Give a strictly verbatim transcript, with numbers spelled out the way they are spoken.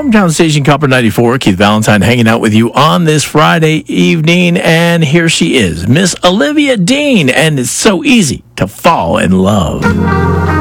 hometown station, Copper ninety-four. Keith Valentine hanging out with you on this Friday evening. And here she is, Miss Olivia Dean. And it's so easy to fall in love.